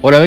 Hora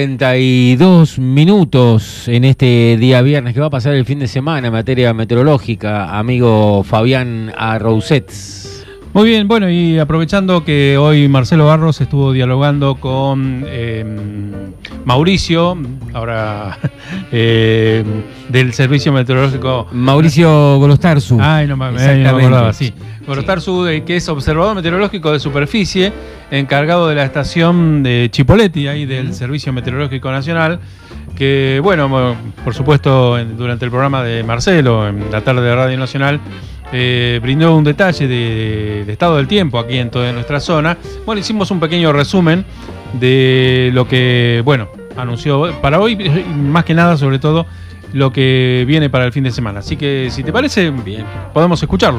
20:42 en este día viernes que va a pasar el fin de semana en materia meteorológica, amigo Fabián Arrousets. Muy bien, bueno, y aprovechando que hoy Marcelo Barros estuvo dialogando con Mauricio, ahora del Servicio Meteorológico. Mauricio Golostarzu. Ay, no me acordaba, sí. Golostarzu, que es observador meteorológico de superficie, encargado de la estación de Chipoleti, ahí del Servicio Meteorológico Nacional, que, bueno, por supuesto, durante el programa de Marcelo, en la tarde de Radio Nacional, brindó un detalle de estado del tiempo aquí en toda nuestra zona. Bueno, hicimos un pequeño resumen de lo que, bueno, anunció para hoy, más que nada, sobre todo, lo que viene para el fin de semana. Así que, si te parece, bien, podemos escucharlo.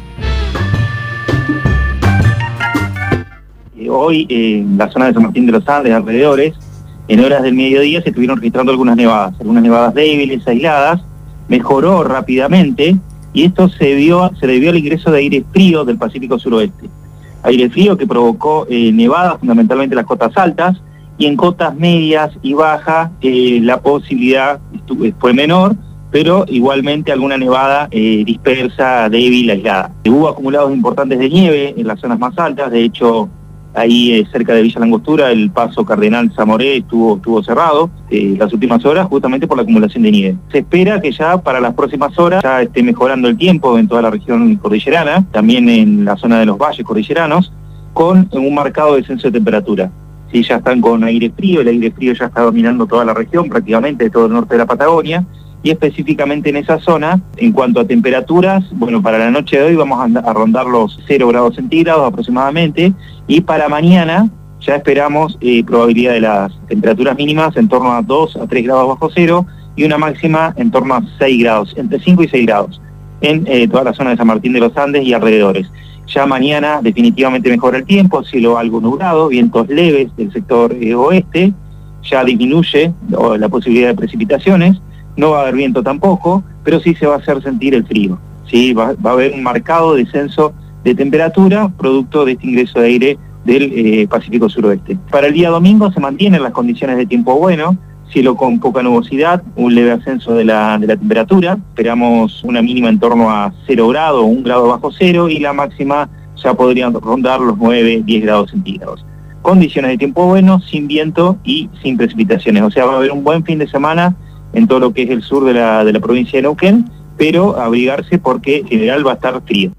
Hoy, en la zona de San Martín de los Andes, alrededores, en horas del mediodía se estuvieron registrando algunas nevadas débiles, aisladas. Mejoró rápidamente y esto se debió al ingreso de aire frío del Pacífico Suroeste. Aire frío que provocó nevadas fundamentalmente en las cotas altas, y en cotas medias y bajas la posibilidad fue menor, pero igualmente alguna nevada dispersa, débil, aislada. Hubo acumulados importantes de nieve en las zonas más altas. De hecho, ahí cerca de Villa Langostura, el paso Cardenal Zamoré estuvo cerrado las últimas horas justamente por la acumulación de nieve. Se espera que ya para las próximas horas ya esté mejorando el tiempo en toda la región cordillerana, también en la zona de los valles cordilleranos, con un marcado descenso de temperatura. Sí, ya están con aire frío, el aire frío ya está dominando toda la región, prácticamente de todo el norte de la Patagonia, y específicamente en esa zona, en cuanto a temperaturas, bueno, para la noche de hoy vamos a rondar los 0 grados centígrados aproximadamente, y para mañana ya esperamos probabilidad de las temperaturas mínimas en torno a 2 a 3 grados bajo cero, y una máxima en torno a 6 grados, entre 5 y 6 grados, en toda la zona de San Martín de los Andes y alrededores. Ya mañana definitivamente mejora el tiempo, cielo algo nublado, vientos leves del sector oeste, ya disminuye la posibilidad de precipitaciones, no va a haber viento tampoco, pero sí se va a hacer sentir el frío. ¿Sí? Va a haber un marcado descenso de temperatura producto de este ingreso de aire del Pacífico Suroeste. Para el día domingo se mantienen las condiciones de tiempo bueno, cielo con poca nubosidad, un leve ascenso de la temperatura, esperamos una mínima en torno a 0 grados, 1 grado bajo cero, y la máxima ya podrían rondar los 9, 10 grados centígrados. Condiciones de tiempo bueno, sin viento y sin precipitaciones, o sea, va a haber un buen fin de semana en todo lo que es el sur de la provincia de Neuquén, pero abrigarse porque en general va a estar frío.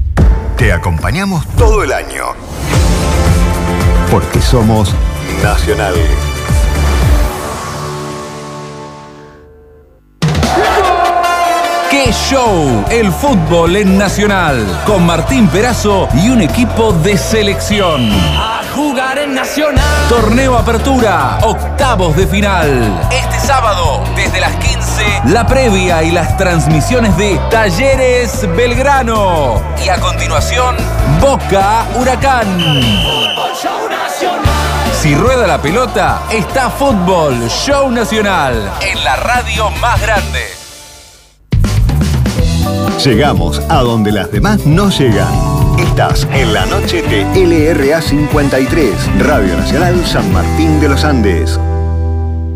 Te acompañamos todo el año, porque somos Nacional. ¡Qué show! El fútbol en Nacional, con Martín Perazo y un equipo de selección. A jugar en Nacional. Torneo Apertura, octavos de final. Este sábado, desde las 15, la previa y las transmisiones de Talleres Belgrano. Y a continuación, Boca Huracán. Fútbol Show Nacional. Si rueda la pelota, está Fútbol Show Nacional, en la radio más grande. Llegamos a donde las demás no llegan. Estás en la noche de LRA 53, Radio Nacional San Martín de los Andes.